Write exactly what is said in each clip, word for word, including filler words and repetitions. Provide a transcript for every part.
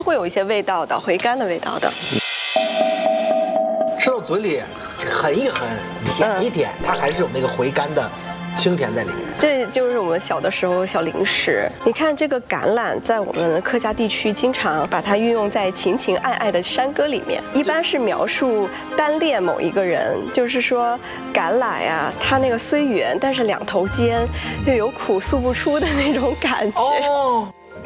会有一些味道的，回甘的味道的。 吃到嘴里狠一狠，舔一舔，嗯、它还是有那个回甘的清甜在里面。 这就是我们小的时候小零食。你看这个橄榄，在我们客家地区经常把它运用在情情爱爱的山歌里面，一般是描述单恋某一个人，就是说橄榄呀、啊，它那个虽圆，但是两头尖，又有苦诉不出的那种感觉。哦。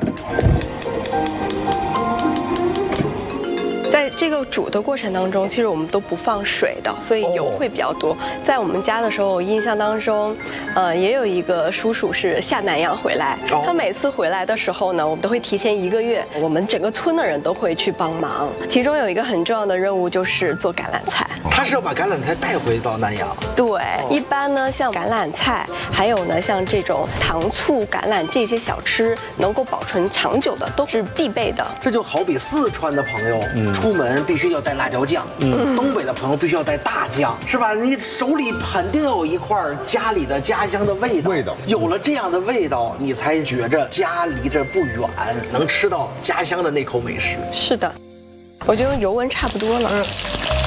在这个煮的过程当中，其实我们都不放水的，所以油会比较多。在我们家的时候，我印象当中，呃，也有一个叔叔是下南洋回来，他每次回来的时候呢，我们都会提前一个月，我们整个村的人都会去帮忙。其中有一个很重要的任务就是做橄榄菜。 他是要把橄榄菜带回到南洋。 对，一般呢，像橄榄菜，还有呢，像这种糖醋橄榄这些小吃，能够保存长久的，都是必备的。 这就好比四川的朋友，嗯。出门必须要带辣椒酱，嗯，东北的朋友必须要带大酱，是吧？你手里肯定有一块家里的家乡的味道，味道有了这样的味道，你才觉着家离着不远，能吃到家乡的那口美食。 是的，我觉得油温差不多了。嗯。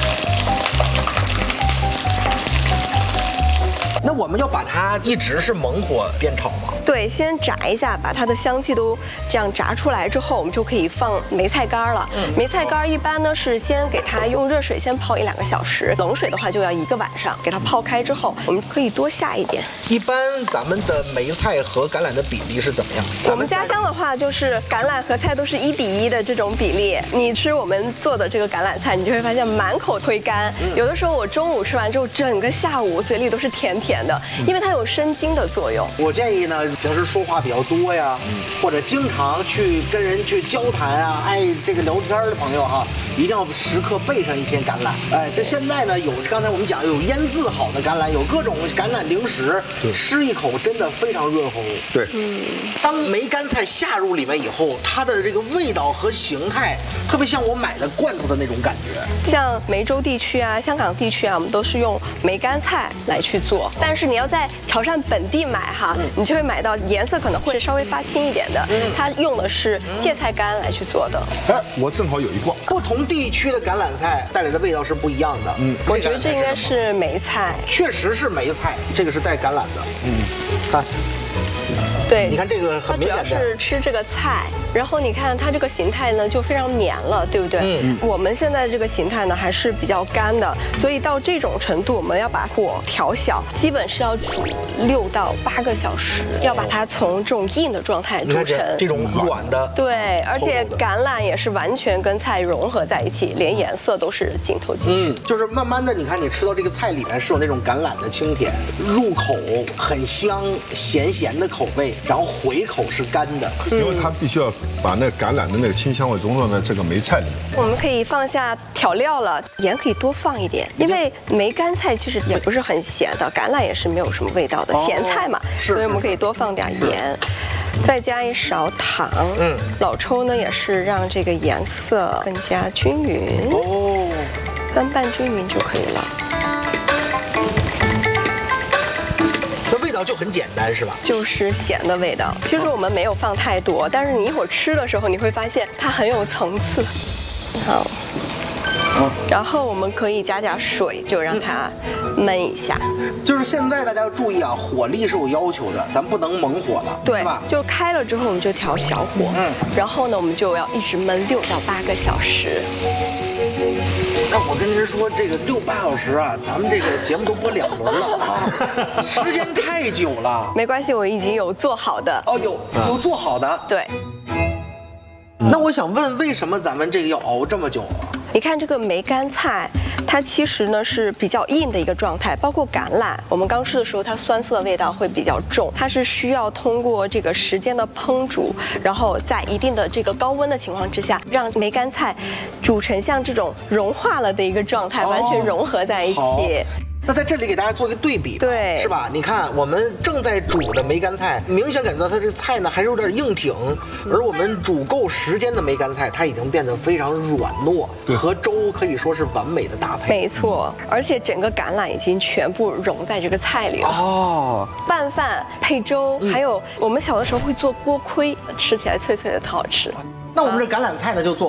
那我们要把它一直是猛火煸炒吗？ 对，先炸一下，把它的香气都这样炸出来之后，我们就可以放梅菜干了。嗯，梅菜干一般呢是先给它用热水先泡一两个小时，冷水的话就要一个晚上。给它泡开之后，我们可以多下一点。 一般咱们的梅菜和橄榄的比例是怎么样？ 我们家乡的话就是橄榄和菜都是一比一的这种比例。你吃我们做的这个橄榄菜，你就会发现满口回甘。嗯，有的时候我中午吃完之后，整个下午嘴里都是甜甜的，因为它有生津的作用。 我建议呢，平时说话比较多呀，嗯、或者经常去跟人去交谈啊，爱这个聊天的朋友哈，一定要时刻备上一些橄榄。哎，这现在呢有刚才我们讲有腌制好的橄榄，有各种橄榄零食，吃一口真的非常润喉。 对， 嗯， 当梅干菜下入里面以后，它的这个味道和形态特别像我买的罐头的那种感觉。 像梅州地区啊、香港地区啊，我们都是用梅干菜来去做，但是你要在潮汕本地买哈，嗯、你就会买到颜色可能会稍微发青一点的，嗯、它用的是芥菜干来去做的。 哎，我正好有一罐。 不同地区的橄榄菜带来的味道是不一样的。 嗯，我觉得这应该是梅菜。 确实是梅菜，这个是带橄榄的。嗯，看。 对， 你看这个很明显的， 它主要是吃这个菜，然后你看它这个形态呢就非常绵了，对不对？嗯，我们现在这个形态呢还是比较干的，所以到这种程度，我们要把火调小，基本是要煮六到八个小时，要把它从这种硬的状态煮成这种软的。 对，而且橄榄也是完全跟菜融合在一起，连颜色都是镜头进去。 嗯，就是慢慢的，你看你吃到这个菜里面是有那种橄榄的清甜，入口很香，咸咸的口味。然后回口是干的， 因为它必须要把那橄榄的那个清香味融入在这个梅菜里面。 我们可以放下调料了，盐可以多放一点，因为梅干菜其实也不是很咸的，橄榄也是没有什么味道的，哦、咸菜嘛，所以我们可以多放点盐，再加一勺糖。嗯，老抽呢也是让这个颜色更加均匀，哦，翻拌均匀就可以了。 就很简单是吧？ 就是咸的味道。其实我们没有放太多，但是你一会儿吃的时候，你会发现它很有层次。好，然后我们可以加点水，就让它焖一下。 就是现在大家要注意啊，火力是有要求的，咱不能猛火了， 对是吧？ 就开了之后我们就调小火，嗯，然后呢我们就要一直焖六到八个小时。 那我跟您说，这个六八小时啊，咱们这个节目都播两轮了啊，时间太久了。 没关系，我已经有做好的。 哦，有有做好的。 对。 那我想问，为什么咱们这个要熬这么久啊？ 你看这个梅干菜，它其实呢是比较硬的一个状态，包括橄榄，我们刚吃的时候它酸涩的味道会比较重，它是需要通过这个时间的烹煮，然后在一定的这个高温的情况之下，让梅干菜煮成像这种融化了的一个状态，完全融合在一起。 那在这里给大家做一个对比， 对， 是吧？你看我们正在煮的梅干菜，明显感觉到它这菜呢还是有点硬挺，而我们煮够时间的梅干菜，它已经变得非常软糯，和粥可以说是完美的搭配。 没错，而且整个橄榄已经全部融在这个菜里了。 哦， 拌饭配粥，还有我们小的时候会做锅盔，吃起来脆脆的，特好吃。 那我们这橄榄菜呢就做